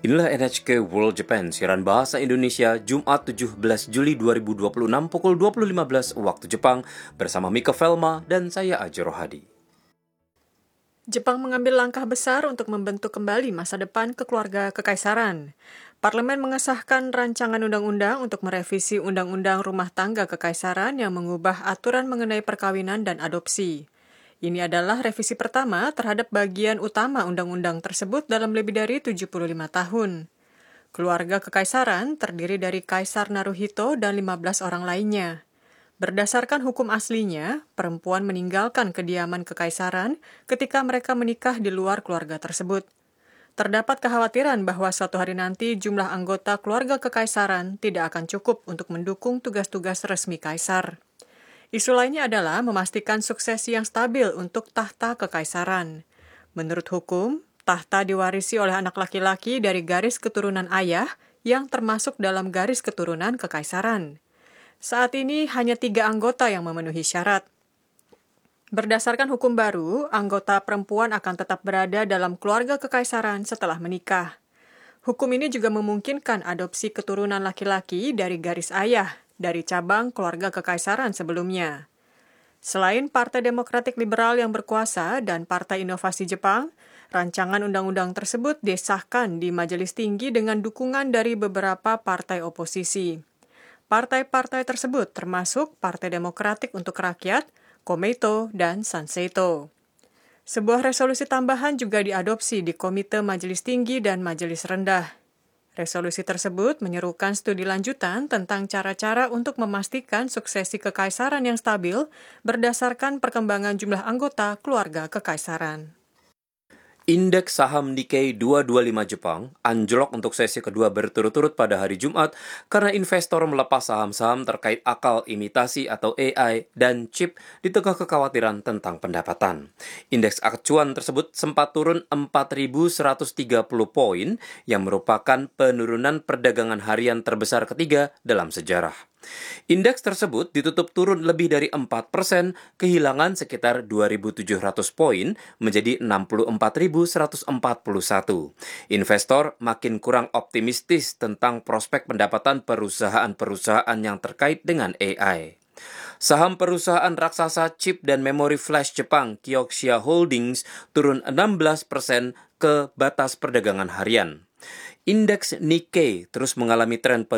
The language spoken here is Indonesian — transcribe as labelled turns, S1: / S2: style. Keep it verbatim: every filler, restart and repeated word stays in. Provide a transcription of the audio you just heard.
S1: Inilah N H K World Japan, siaran bahasa Indonesia, Jumat tujuh belas Juli dua ribu dua puluh enam pukul dua puluh lima belas waktu Jepang, bersama Mika Velma dan saya Ajo Rohadi.
S2: Jepang mengambil langkah besar untuk membentuk kembali masa depan kekeluarga kekaisaran. Parlemen mengesahkan rancangan undang-undang untuk merevisi Undang-Undang Rumah Tangga Kekaisaran yang mengubah aturan mengenai perkawinan dan adopsi. Ini adalah revisi pertama terhadap bagian utama undang-undang tersebut dalam lebih dari tujuh puluh lima tahun. Keluarga kekaisaran terdiri dari Kaisar Naruhito dan lima belas orang lainnya. Berdasarkan hukum aslinya, perempuan meninggalkan kediaman kekaisaran ketika mereka menikah di luar keluarga tersebut. Terdapat kekhawatiran bahwa suatu hari nanti jumlah anggota keluarga kekaisaran tidak akan cukup untuk mendukung tugas-tugas resmi kaisar. Isu lainnya adalah memastikan suksesi yang stabil untuk tahta kekaisaran. Menurut hukum, tahta diwarisi oleh anak laki-laki dari garis keturunan ayah yang termasuk dalam garis keturunan kekaisaran. Saat ini hanya tiga anggota yang memenuhi syarat. Berdasarkan hukum baru, anggota perempuan akan tetap berada dalam keluarga kekaisaran setelah menikah. Hukum ini juga memungkinkan adopsi keturunan laki-laki dari garis ayah, dari cabang keluarga kekaisaran sebelumnya. Selain Partai Demokratik Liberal yang berkuasa dan Partai Inovasi Jepang, rancangan undang-undang tersebut disahkan di Majelis Tinggi dengan dukungan dari beberapa partai oposisi. Partai-partai tersebut termasuk Partai Demokratik untuk Rakyat, Komeito, dan Sanseito. Sebuah resolusi tambahan juga diadopsi di Komite Majelis Tinggi dan Majelis Rendah. Resolusi tersebut menyerukan studi lanjutan tentang cara-cara untuk memastikan suksesi kekaisaran yang stabil berdasarkan perkembangan jumlah anggota keluarga kekaisaran.
S1: Indeks saham Nikkei dua ratus dua puluh lima Jepang anjlok untuk sesi kedua berturut-turut pada hari Jumat karena investor melepas saham-saham terkait akal imitasi atau A I dan chip di tengah kekhawatiran tentang pendapatan. Indeks acuan tersebut sempat turun empat ribu seratus tiga puluh poin yang merupakan penurunan perdagangan harian terbesar ketiga dalam sejarah. Indeks tersebut ditutup turun lebih dari empat persen, kehilangan sekitar dua ribu tujuh ratus poin menjadi enam puluh empat ribu seratus empat puluh satu. Investor makin kurang optimistis tentang prospek pendapatan perusahaan-perusahaan yang terkait dengan A I. Saham perusahaan raksasa chip dan memori flash Jepang, Kioxia Holdings, turun enam belas persen ke batas perdagangan harian. Indeks Nikkei terus mengalami tren